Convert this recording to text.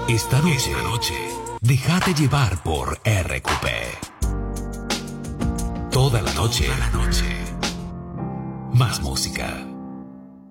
Esta noche, déjate llevar por RQP. Toda la noche. Más música.